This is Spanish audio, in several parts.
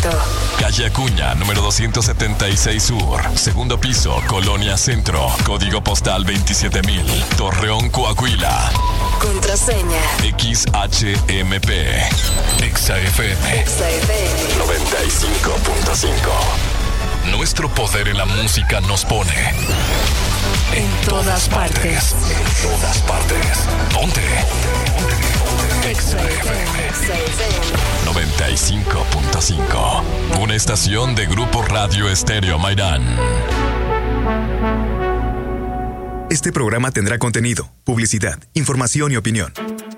Directo. Calle Acuña, número 276 Sur. Segundo piso, Colonia Centro. Código postal 27000. Torreón, Coahuila. Contraseña. XHMP. XAFM 95.5. Nuestro poder en la música nos pone en todas partes. En todas partes. Ponte. XAFM 95.5. Una estación de Grupo Radio Estéreo Mairán. Este programa tendrá contenido, publicidad, información y opinión.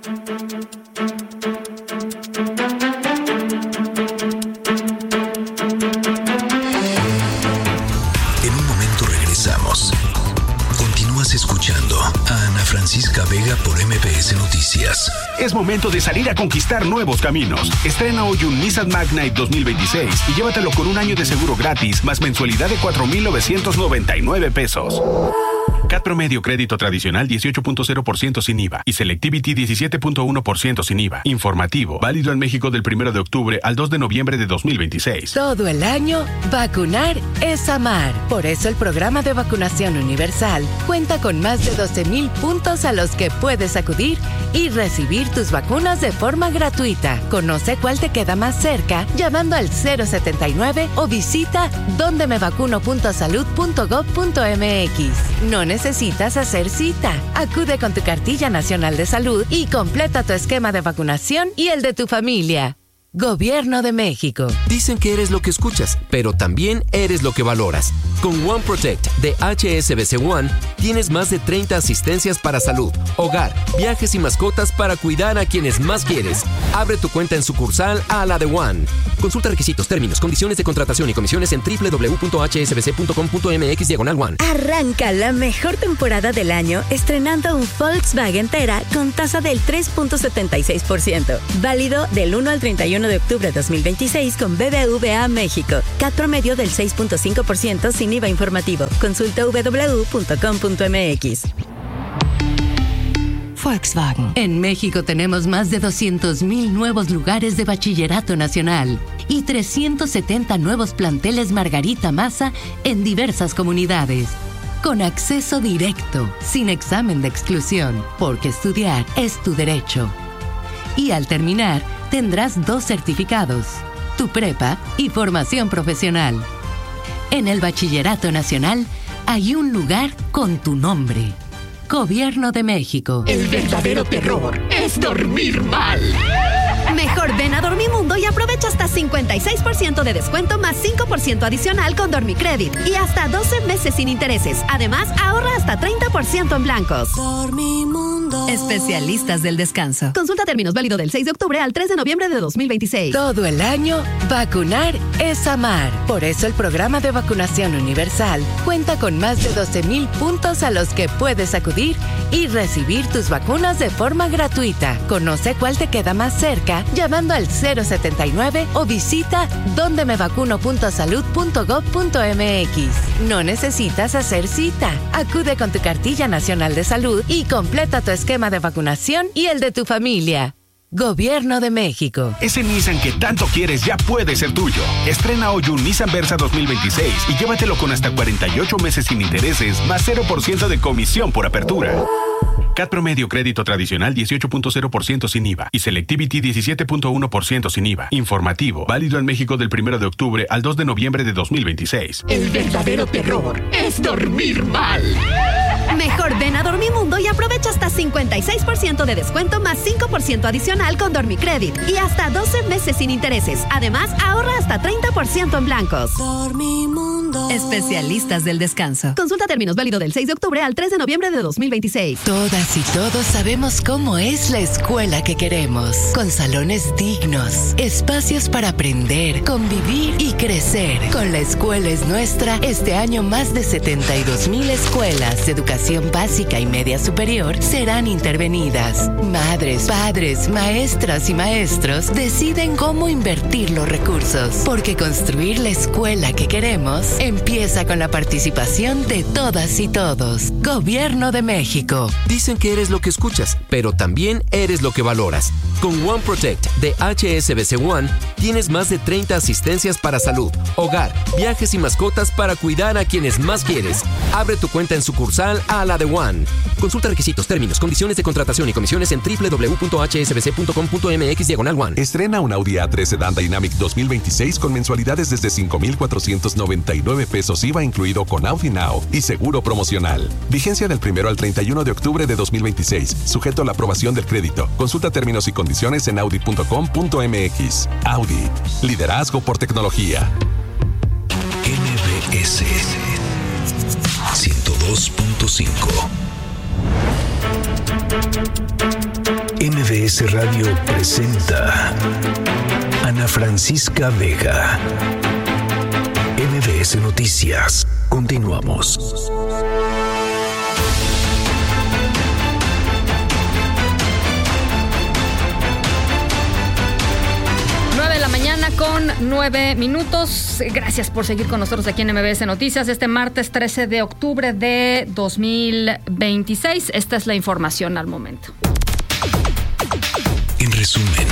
En un momento regresamos. Continúas escuchando a Ana Francisca Vega por MBS Noticias. Es momento de salir a conquistar nuevos caminos. Estrena hoy un Nissan Magnite 2026 y llévatelo con un año de seguro gratis, más mensualidad de 4,999 pesos. CAT promedio crédito tradicional 18.0% sin IVA y Selectivity 17.1% sin IVA. Informativo, válido en México del 1 de octubre al 2 de noviembre de 2026. Todo el año, vacunar es amar. Por eso el programa de vacunación universal cuenta con más de 12,000 puntos a los que puedes acudir y recibir tus vacunas de forma gratuita. Conoce cuál te queda más cerca llamando al 079 o visita dondemevacuno.salud.gov.mx. No necesitas hacer cita. Acude con tu cartilla nacional de salud y completa tu esquema de vacunación y el de tu familia. Gobierno de México. Dicen que eres lo que escuchas, pero también eres lo que valoras. Con One Protect de HSBC One tienes más de 30 asistencias para salud, hogar, viajes y mascotas para cuidar a quienes más quieres. Abre tu cuenta en sucursal a la de One. Consulta requisitos, términos, condiciones de contratación y comisiones en www.hsbc.com.mx/One. Arranca la mejor temporada del año estrenando un Volkswagen Tera con tasa del 3.76%. Válido del 1 al 31 de octubre de 2026 con BBVA México. CAT promedio del 6.5% sin IVA informativo. Consulta www.com.mx. Volkswagen. En México tenemos más de 200,000 nuevos lugares de bachillerato nacional y 370 nuevos planteles Margarita Maza en diversas comunidades. Con acceso directo, sin examen de exclusión, porque estudiar es tu derecho. Y al terminar, tendrás 2 certificados, tu prepa y formación profesional. En el Bachillerato Nacional hay un lugar con tu nombre. Gobierno de México. El verdadero terror es dormir mal. Mejor ven a Dormimundo y aprovecha hasta 56% de descuento más 5% adicional con Dormicredit y hasta 12 meses sin intereses. Además, ahorra hasta 30% en blancos. Dormimundo. Especialistas del descanso. Consulta términos, válido del 6 de octubre al 3 de noviembre de 2026. Todo el año, vacunar es amar. Por eso el programa de vacunación universal cuenta con más de 12,000 puntos a los que puedes acudir y recibir tus vacunas de forma gratuita. Conoce cuál te queda más cerca llamando al 079 o visita dondemevacuno.salud.gov.mx. No necesitas hacer cita. Acude con tu cartilla nacional de salud y completa tu esquema de vacunación y el de tu familia. Gobierno de México. Ese Nissan que tanto quieres ya puede ser tuyo. Estrena hoy un Nissan Versa 2026 y llévatelo con hasta 48 meses sin intereses más 0% de comisión por apertura. CAT promedio crédito tradicional 18.0% sin IVA y Selectivity 17.1% sin IVA. Informativo, válido en México del 1 de octubre al 2 de noviembre de 2026. El verdadero terror es dormir mal. Mejor ven a Dormimundo y aprovecha hasta 56% de descuento más 5% adicional con Dormicredit y hasta 12 meses sin intereses. Además, ahorra hasta 30% en blancos. Dormimundo. Especialistas del descanso. Consulta términos, válido del 6 de octubre al 3 de noviembre de 2026. Todas y todos sabemos cómo es la escuela que queremos. Con salones dignos, espacios para aprender, convivir y crecer. Con La Escuela es Nuestra, este año más de 72,000 escuelas de educación básica y media superior serán intervenidas. Madres, padres, maestras y maestros deciden cómo invertir los recursos. Porque construir la escuela que queremos empieza con la participación de todas y todos. Gobierno de México. Dicen que eres lo que escuchas, pero también eres lo que valoras. Con One Protect de HSBC One tienes más de 30 asistencias para salud, hogar, viajes y mascotas para cuidar a quienes más quieres. Abre tu cuenta en sucursal a la de One. Consulta requisitos, términos, condiciones de contratación y comisiones en www.hsbc.com.mx/One. Estrena un Audi A3 Sedan Dynamic 2026 con mensualidades desde 5,499 pesos IVA incluido con Audi Now y seguro promocional. Vigencia del 1 al 31 de octubre de 2026, sujeto a la aprobación del crédito. Consulta términos y condiciones en audi.com.mx. Audi, liderazgo por tecnología. MBS 102.5. MBS Radio presenta Ana Francisca Vega. MBS Noticias. Continuamos. Mañana con 9 minutos. Gracias por seguir con nosotros aquí en MBS Noticias. Este martes 13 de octubre de 2026. Esta es la información al momento. En resumen.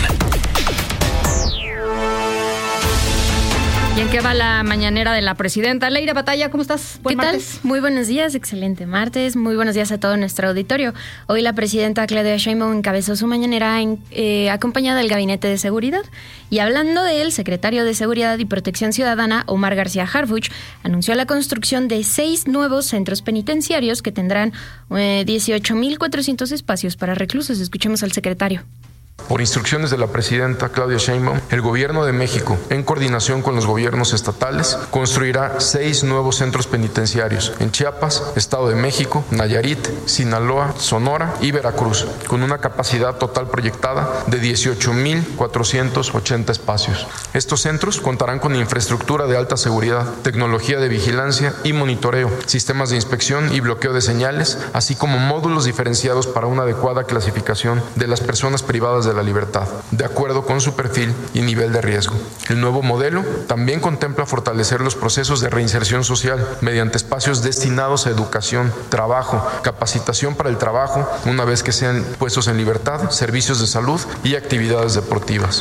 ¿Y en qué va la mañanera de la presidenta? Leira Batalla, ¿cómo estás? Buen martes. ¿Qué tal? Muy buenos días, excelente martes. Muy buenos días a todo nuestro auditorio. Hoy la presidenta Claudia Sheinbaum encabezó su mañanera acompañada del Gabinete de Seguridad. Y hablando de él, secretario de Seguridad y Protección Ciudadana, Omar García Harfuch, anunció la construcción de 6 nuevos centros penitenciarios que tendrán 18,400 espacios para reclusos. Escuchemos al secretario. Por instrucciones de la presidenta Claudia Sheinbaum, el Gobierno de México, en coordinación con los gobiernos estatales, construirá 6 nuevos centros penitenciarios en Chiapas, Estado de México, Nayarit, Sinaloa, Sonora y Veracruz, con una capacidad total proyectada de 18,480 espacios. Estos centros contarán con infraestructura de alta seguridad, tecnología de vigilancia y monitoreo, sistemas de inspección y bloqueo de señales, así como módulos diferenciados para una adecuada clasificación de las personas privadas de la libertad, de acuerdo con su perfil y nivel de riesgo. El nuevo modelo también contempla fortalecer los procesos de reinserción social mediante espacios destinados a educación, trabajo, capacitación para el trabajo, una vez que sean puestos en libertad, servicios de salud y actividades deportivas.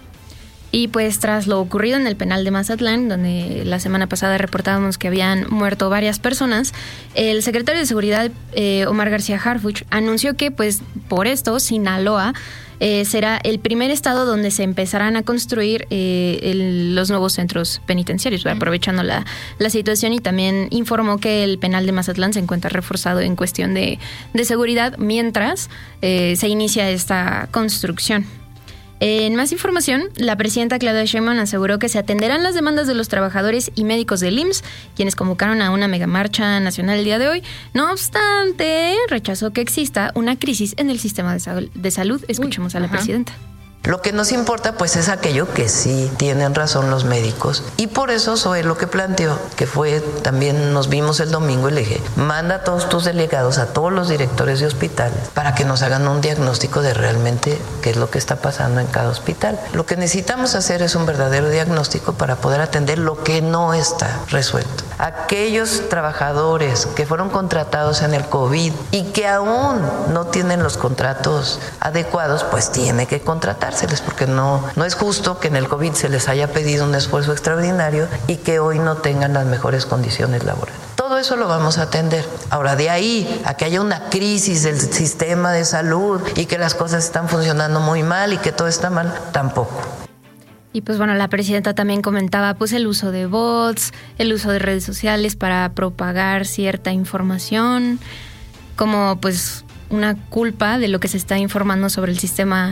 Y pues tras lo ocurrido en el penal de Mazatlán, donde la semana pasada reportábamos que habían muerto varias personas, el secretario de Seguridad, Omar García Harfuch, anunció que pues por esto Sinaloa será el primer estado donde se empezarán a construir los nuevos centros penitenciarios, aprovechando la situación, y también informó que el penal de Mazatlán se encuentra reforzado en cuestión de seguridad mientras se inicia esta construcción. En más información, la presidenta Claudia Sheinbaum aseguró que se atenderán las demandas de los trabajadores y médicos del IMSS, quienes convocaron a una megamarcha nacional el día de hoy. No obstante, rechazó que exista una crisis en el sistema de salud. Escuchemos a la presidenta. Lo que nos importa pues es aquello que sí tienen razón los médicos, y por eso Zoe lo que planteó, que fue, también nos vimos el domingo y le dije, manda a todos tus delegados, a todos los directores de hospitales, para que nos hagan un diagnóstico de realmente qué es lo que está pasando en cada hospital. Lo que necesitamos hacer es un verdadero diagnóstico para poder atender lo que no está resuelto. Aquellos trabajadores que fueron contratados en el COVID y que aún no tienen los contratos adecuados, pues tiene que contratarse, porque no es justo que en el COVID se les haya pedido un esfuerzo extraordinario y que hoy no tengan las mejores condiciones laborales. Todo eso lo vamos a atender. Ahora, de ahí a que haya una crisis del sistema de salud y que las cosas están funcionando muy mal y que todo está mal, tampoco. Y pues bueno, la presidenta también comentaba pues el uso de bots, el uso de redes sociales para propagar cierta información, como pues una culpa de lo que se está informando sobre el sistema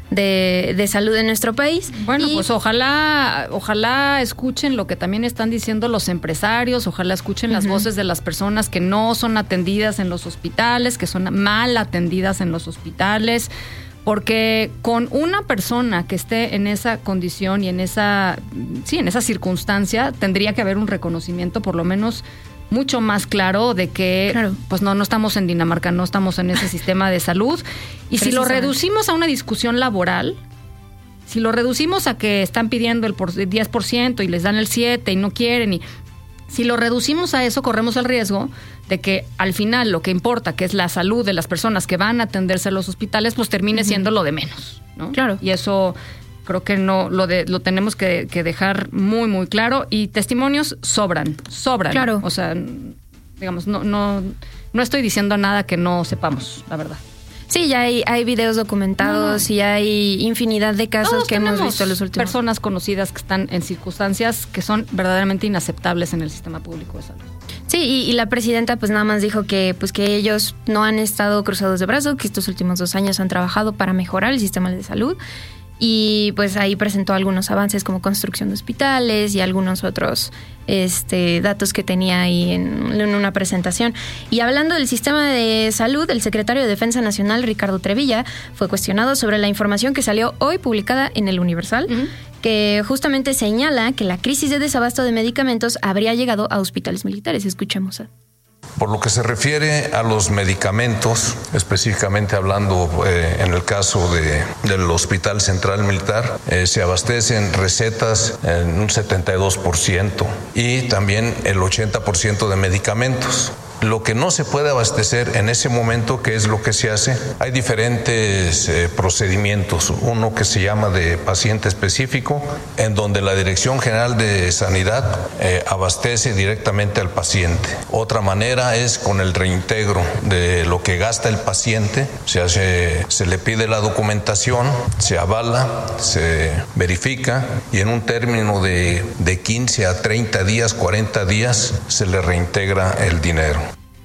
de salud en nuestro país. Bueno, pues ojalá escuchen lo que también están diciendo los empresarios, ojalá escuchen las voces de las personas que no son atendidas en los hospitales, que son mal atendidas en los hospitales, porque con una persona que esté en esa condición y en esa circunstancia, tendría que haber un reconocimiento por lo menos mucho más claro de que pues no estamos en Dinamarca, no estamos en ese sistema de salud. Y si lo reducimos a una discusión laboral, si lo reducimos a que están pidiendo el 10% y les dan el 7% y no quieren, y si lo reducimos a eso, corremos el riesgo de que al final lo que importa, que es la salud de las personas que van a atenderse a los hospitales, pues termine siendo lo de menos, ¿no? Claro. Y eso Creo que no lo tenemos que dejar muy, muy claro. Y testimonios sobran. Claro. O sea, digamos, no estoy diciendo nada que no sepamos, la verdad. Sí, ya hay videos documentados y hay infinidad de casos Todos que hemos visto los últimos. Personas conocidas que están en circunstancias que son verdaderamente inaceptables en el sistema público de salud. Sí, y la presidenta pues nada más dijo que ellos no han estado cruzados de brazos, que estos últimos 2 años han trabajado para mejorar el sistema de salud. Y pues ahí presentó algunos avances como construcción de hospitales y algunos otros datos que tenía ahí en una presentación. Y hablando del sistema de salud, el secretario de Defensa Nacional, Ricardo Trevilla, fue cuestionado sobre la información que salió hoy publicada en El Universal, que justamente señala que la crisis de desabasto de medicamentos habría llegado a hospitales militares. Escuchemos a... Por lo que se refiere a los medicamentos, específicamente hablando en el caso del Hospital Central Militar, se abastecen recetas en un 72% y también el 80% de medicamentos. Lo que no se puede abastecer en ese momento, ¿qué es lo que se hace? Hay diferentes procedimientos. Uno que se llama de paciente específico, en donde la Dirección General de Sanidad abastece directamente al paciente. Otra manera es con el reintegro de lo que gasta el paciente. Se le pide la documentación, se avala, se verifica y en un término de 15 a 30 días, 40 días, se le reintegra el dinero.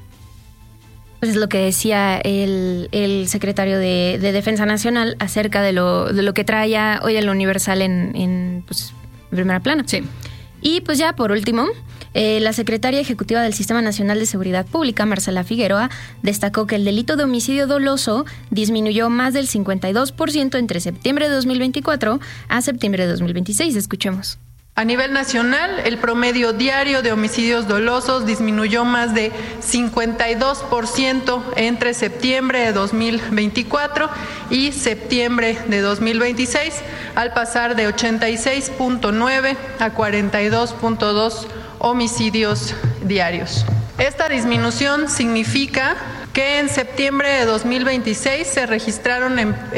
Pues es lo que decía el secretario de Defensa Nacional acerca de lo que traía hoy el Universal en primera plana. Sí. Y pues ya por último, la secretaria ejecutiva del Sistema Nacional de Seguridad Pública, Marcela Figueroa, destacó que el delito de homicidio doloso disminuyó más del 52% entre septiembre de 2024 a septiembre de 2026. Escuchemos. A nivel nacional, el promedio diario de homicidios dolosos disminuyó más de 52% entre septiembre de 2024 y septiembre de 2026, al pasar de 86.9 a 42.2 homicidios diarios. Esta disminución significa que en septiembre de 2026 se registraron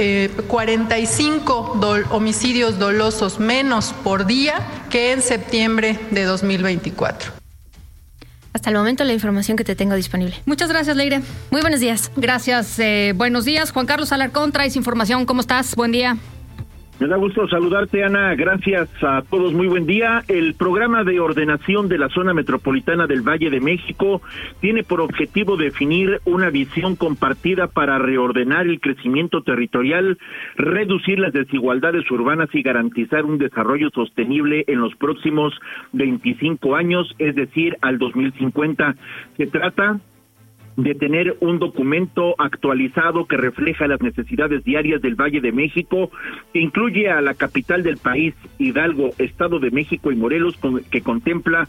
45 homicidios dolosos menos por día que en septiembre de 2024. Hasta el momento la información que te tengo disponible. Muchas gracias, Leire. Muy buenos días. Gracias, buenos días. Juan Carlos Alarcón, traes información. ¿Cómo estás? Buen día. Me da gusto saludarte, Ana. Gracias a todos. Muy buen día. El programa de ordenación de la zona metropolitana del Valle de México tiene por objetivo definir una visión compartida para reordenar el crecimiento territorial, reducir las desigualdades urbanas y garantizar un desarrollo sostenible en los próximos 25 años, es decir, al 2050. Se trata de tener un documento actualizado que refleja las necesidades diarias del Valle de México, que incluye a la capital del país, Hidalgo, Estado de México y Morelos, que contempla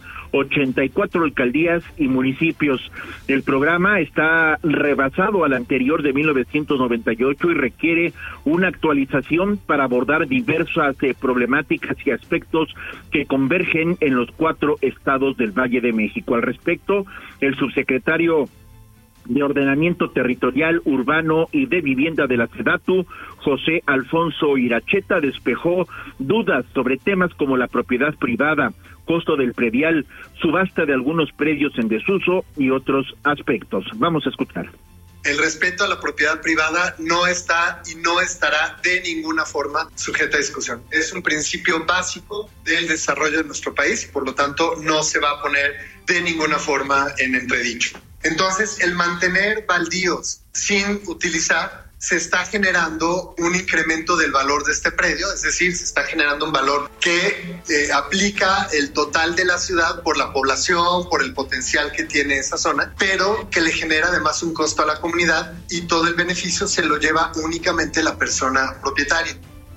84 alcaldías y municipios. El programa está rebasado al anterior de 1998 y requiere una actualización para abordar diversas problemáticas y aspectos que convergen en los 4 estados del Valle de México. Al respecto, el subsecretario de Ordenamiento Territorial, Urbano y de Vivienda de la SEDATU, José Alfonso Iracheta, despejó dudas sobre temas como la propiedad privada, costo del predial, subasta de algunos predios en desuso y otros aspectos. Vamos a escuchar. El respeto a la propiedad privada no está y no estará de ninguna forma sujeta a discusión. Es un principio básico del desarrollo de nuestro país y por lo tanto no se va a poner de ninguna forma en entredicho. Entonces, el mantener baldíos sin utilizar se está generando un incremento del valor de este predio, es decir, se está generando un valor que aplica el total de la ciudad por la población, por el potencial que tiene esa zona, pero que le genera además un costo a la comunidad y todo el beneficio se lo lleva únicamente la persona propietaria.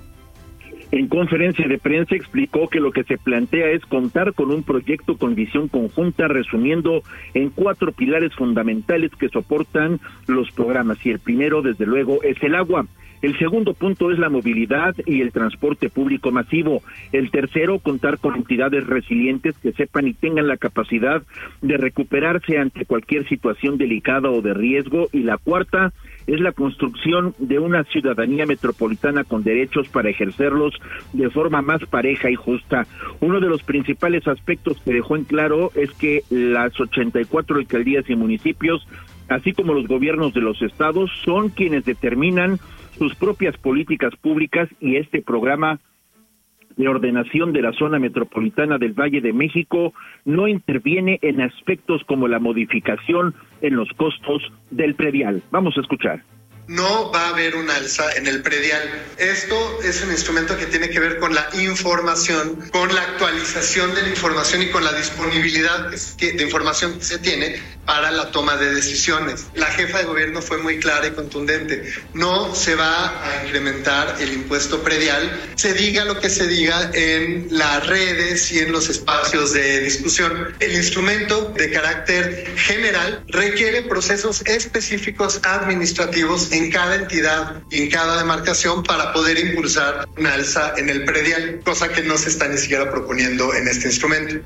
En conferencia de prensa explicó que lo que se plantea es contar con un proyecto con visión conjunta, resumiendo en 4 pilares fundamentales que soportan los programas, y el primero, desde luego, es el agua. El segundo punto es la movilidad y el transporte público masivo. El tercero, contar con entidades resilientes que sepan y tengan la capacidad de recuperarse ante cualquier situación delicada o de riesgo. Y la cuarta, es la construcción de una ciudadanía metropolitana con derechos para ejercerlos de forma más pareja y justa. Uno de los principales aspectos que dejó en claro es que las 84 alcaldías y municipios, así como los gobiernos de los estados, son quienes determinan sus propias políticas públicas, y este programa de ordenación de la zona metropolitana del Valle de México no interviene en aspectos como la modificación en los costos del predial. Vamos a escuchar. No va a haber un alza en el predial. Esto es un instrumento que tiene que ver con la información, con la actualización de la información y con la disponibilidad de información que se tiene para la toma de decisiones. La jefa de gobierno fue muy clara y contundente. No se va a incrementar el impuesto predial, se diga lo que se diga en las redes y en los espacios de discusión. El instrumento de carácter general requiere procesos específicos administrativos en cada entidad y en cada demarcación para poder impulsar una alza en el predial, cosa que no se está ni siquiera proponiendo en este instrumento.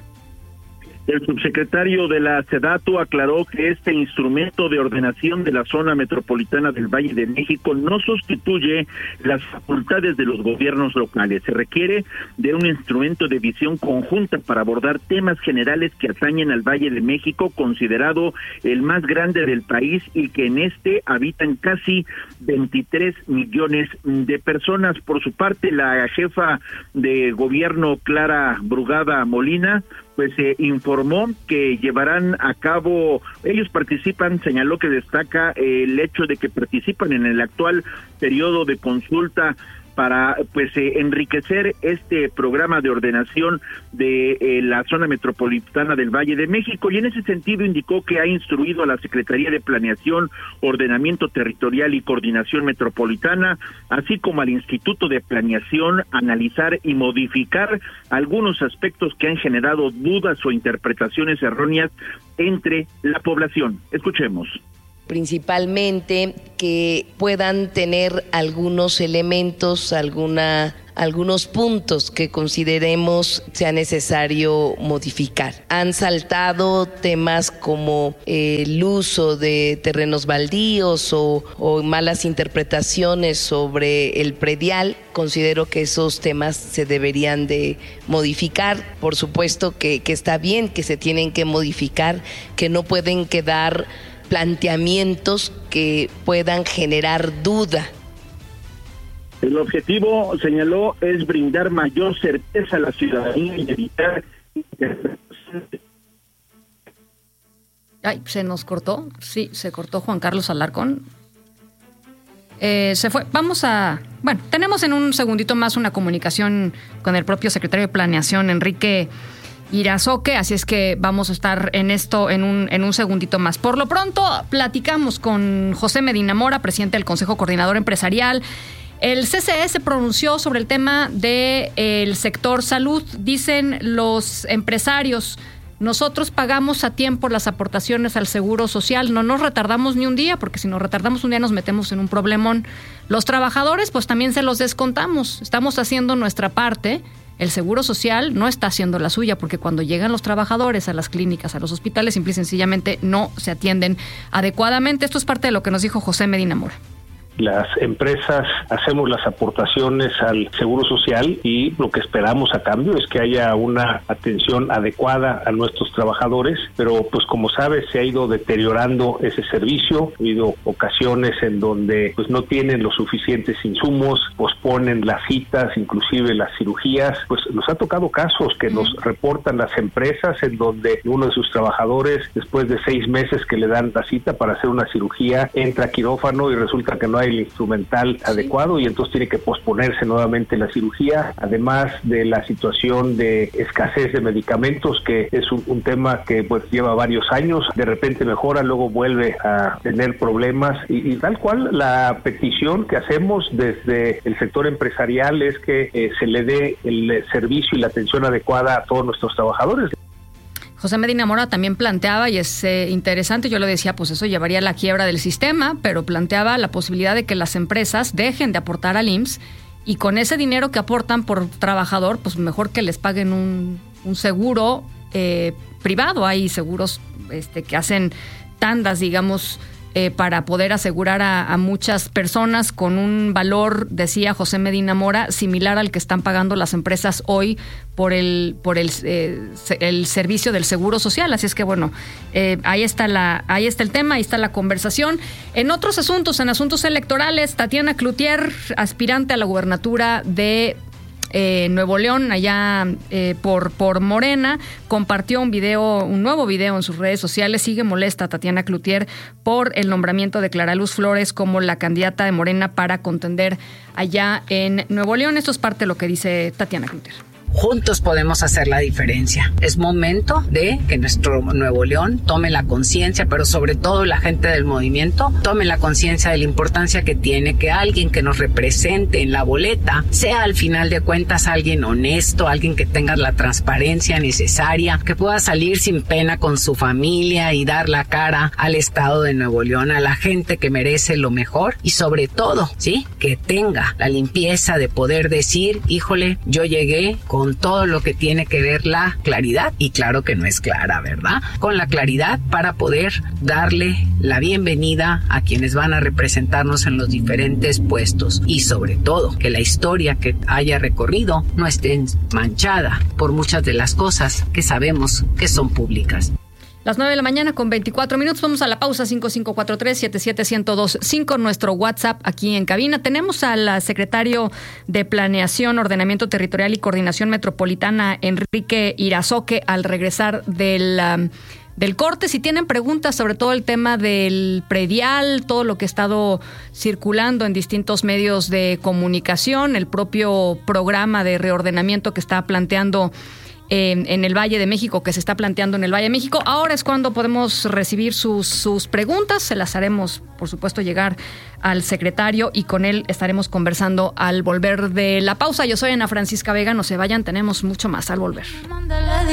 El subsecretario de la SEDATU aclaró que este instrumento de ordenación de la zona metropolitana del Valle de México no sustituye las facultades de los gobiernos locales. Se requiere de un instrumento de visión conjunta para abordar temas generales que atañen al Valle de México, considerado el más grande del país y que en este habitan casi 23 millones de personas. Por su parte, la jefa de gobierno, Clara Brugada Molina, pues informó que llevarán a cabo, ellos participan, señaló que destaca el hecho de que participan en el actual periodo de consulta para enriquecer este programa de ordenación de la zona metropolitana del Valle de México, y en ese sentido indicó que ha instruido a la Secretaría de Planeación, Ordenamiento Territorial y Coordinación Metropolitana, así como al Instituto de Planeación, analizar y modificar algunos aspectos que han generado dudas o interpretaciones erróneas entre la población. Escuchemos. Principalmente que puedan tener algunos elementos, algunos puntos que consideremos sea necesario modificar. Han saltado temas como el uso de terrenos baldíos o malas interpretaciones sobre el predial. Considero que esos temas se deberían de modificar. Por supuesto que está bien, que se tienen que modificar, que no pueden quedar planteamientos que puedan generar duda. El objetivo, señaló, es brindar mayor certeza a la ciudadanía y evitar... Ay, ¿se nos cortó? Sí, se cortó Juan Carlos Alarcón. Se fue. Vamos a... Bueno, tenemos en un segundito más una comunicación con el propio secretario de Planeación, Enrique Irazoque, así es que vamos a estar en esto en un segundito más. Por lo pronto, platicamos con José Medina Mora, presidente del Consejo Coordinador Empresarial. El CCE se pronunció sobre el tema del sector salud. Dicen los empresarios, nosotros pagamos a tiempo las aportaciones al Seguro Social, no nos retardamos ni un día, porque si nos retardamos un día nos metemos en un problemón. Los trabajadores, pues también se los descontamos, estamos haciendo nuestra parte. El Seguro Social no está haciendo la suya, porque cuando llegan los trabajadores a las clínicas, a los hospitales, simple y sencillamente no se atienden adecuadamente. Esto es parte de lo que nos dijo José Medina Mora. Las empresas hacemos las aportaciones al Seguro Social y lo que esperamos a cambio es que haya una atención adecuada a nuestros trabajadores, pero pues como sabes se ha ido deteriorando ese servicio. Ha habido ocasiones en donde pues no tienen los suficientes insumos, posponen las citas, inclusive las cirugías. Pues nos ha tocado casos que nos reportan las empresas en donde uno de sus trabajadores, después de 6 meses que le dan la cita para hacer una cirugía, entra a quirófano y resulta que no hay el instrumental adecuado y entonces tiene que posponerse nuevamente la cirugía, además de la situación de escasez de medicamentos, que es un tema que pues lleva varios años, de repente mejora, luego vuelve a tener problemas y tal cual la petición que hacemos desde el sector empresarial es que se le dé el servicio y la atención adecuada a todos nuestros trabajadores. José Medina Mora también planteaba, y es interesante, yo le decía, pues eso llevaría a la quiebra del sistema, pero planteaba la posibilidad de que las empresas dejen de aportar al IMSS y con ese dinero que aportan por trabajador, pues mejor que les paguen un seguro privado. Hay seguros que hacen tandas, digamos, para poder asegurar a muchas personas con un valor, decía José Medina Mora, similar al que están pagando las empresas hoy por el servicio del Seguro Social. Así es que bueno, ahí está el tema, ahí está la conversación. En otros asuntos, en asuntos electorales, Tatiana Cloutier, aspirante a la gubernatura de Nuevo León, allá por Morena, compartió un nuevo video en sus redes sociales. Sigue molesta Tatiana Cloutier por el nombramiento de Clara Luz Flores como la candidata de Morena para contender allá en Nuevo León. Esto es parte de lo que dice Tatiana Cloutier. Juntos podemos hacer la diferencia. Es momento de que nuestro Nuevo León tome la conciencia, pero sobre todo la gente del movimiento tome la conciencia de la importancia que tiene que alguien que nos represente en la boleta sea al final de cuentas alguien honesto, alguien que tenga la transparencia necesaria, que pueda salir sin pena con su familia y dar la cara al Estado de Nuevo León, a la gente que merece lo mejor y sobre todo, ¿sí?, que tenga la limpieza de poder decir, híjole, yo llegué con todo lo que tiene que ver la claridad, y claro que no es clara, ¿verdad? Con la claridad para poder darle la bienvenida a quienes van a representarnos en los diferentes puestos y sobre todo que la historia que haya recorrido no esté manchada por muchas de las cosas que sabemos que son públicas. Las 9 de la mañana con 24 minutos. Vamos a la pausa. 5543-77125, nuestro WhatsApp aquí en cabina. Tenemos al secretario de Planeación, Ordenamiento Territorial y Coordinación Metropolitana, Enrique Irazoque, al regresar del corte. Si tienen preguntas sobre todo el tema del predial, todo lo que ha estado circulando en distintos medios de comunicación, el propio programa de reordenamiento que está planteando en el Valle de México, que se está planteando en el Valle de México. Ahora es cuando podemos recibir sus preguntas. Se las haremos, por supuesto, llegar al secretario y con él estaremos conversando al volver de la pausa. Yo soy Ana Francisca Vega. No se vayan, tenemos mucho más al volver.